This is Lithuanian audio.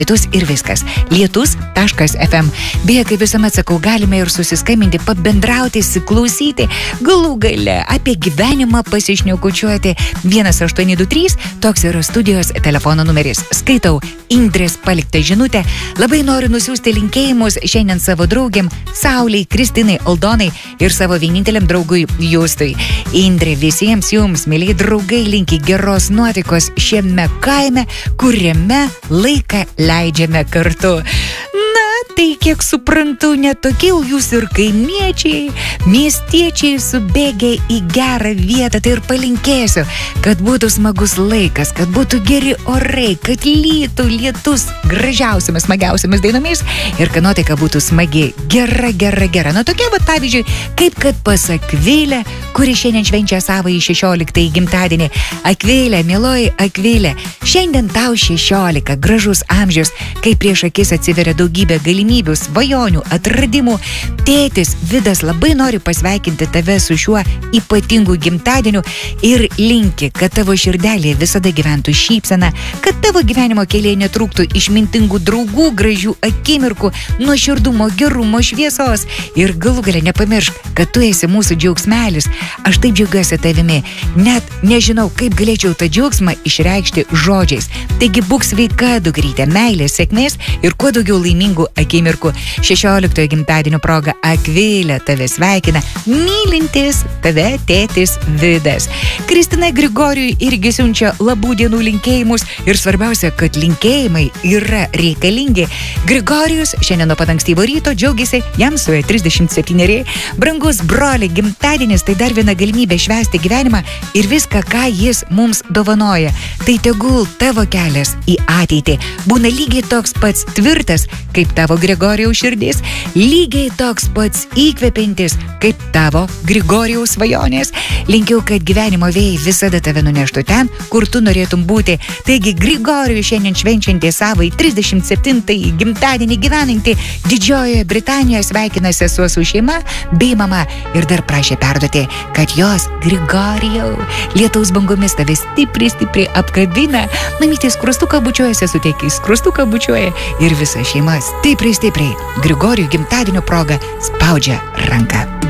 Lietus ir viskas. Lietus.fm. Beje, kaip visuomet sakau, galime ir susiskambinti, pabendrauti, įsiklausyti, galų gale apie gyvenimą pasišnekučiuoti. 1823, toks yra studijos telefono numeris. Skaitau Indrės paliktą žinutę. Labai noriu nusiųsti linkėjimus šiandien savo draugiam Sauliai, Kristinai, Aldonai ir savo vieninteliam draugui Justui. Indrė, visiems jums, mėly draugai, linki geros nuotaikos šiame kaime, kuriame laiką leidžiame kartu. Na, tai kiek suprantu, netokie jūs ir kaimiečiai, miestiečiai subėgę į gerą vietą, tai ir palinkėsiu, kad būtų smagus laikas, kad būtų geri orai, kad lytų lietus gražiausiamis, smagiausiamis dainomis ir kad nuotaika būtų smagi, gera. Na, tokia, vat, pavyzdžiui, kaip kad pas Akvilę, kuri šiandien švenčia savąjį 16 gimtadienį. Akvilė, mieloji Akvilė, šiandien tau 16, gražus amžius, kai prieš akis atsiveria daugybė galimybių, svajonių, atradimų. Tėtis Vidas labai nori pasveikinti tave su šiuo ypatingu gimtadieniu ir linki, kad tavo širdelėje visada gyventų šypsena, kad tavo gyvenimo kelyje netrūktų išmintingų draugų, gražių akimirkų, nuoširdumo, gerumo, šviesos. Ir galų gale nepamiršk, kad tu esi mūsų džiaugsmelis. Aš taip džiaugiuosi tavimi. Net nežinau, kaip galėčiau tą džiaugsmą išreikšti žodžiais. Taigi būk sveika, dukrytė, meilės, sėkmės ir kuo daugiau laimingų akimirkų. 16 gimtadienio proga Akvilė tave sveikina, mylintis tave tėtis Vidas. Kristina Grigorijui irgi siunčia labų dienų linkėjimus ir svarbiausia, kad linkėjimai yra reikalingi. Grigorijus šiandien nuo pat ankstyvo ryto džiaugiasi, jam suėjo 37. Brangus broli, gimtadienis tai dar viena galimybė švęsti gyvenimą ir viską, ką jis mums dovanoja. Tai tegul tavo kelias į ateitį būna lygiai toks pats tvirtas, kaip tavo Grigorijaus širdis, lygiai toks pats įkvepiantis, kaip tavo Grigorijaus svajonės. Linkiu, kad gyvenimo vėjai visada tave nuneštų ten, kur tu norėtum būti. Taigi Grigorijų šiandien švenčiantį savąjį 37 gimtadienį gyvenantį Didžiojoje Britanijoje sveikina sesuo su šeima bei mama ir dar prašė perduoti, kad jos Grigorijau lietaus bangomis tave stipriai apkabina. Mamytė skrustuką bučiuoja, sesutė skrustuką bučiuoja ir visa šeima stipriai Grigorijų gimtadienio proga spaudžia ranką.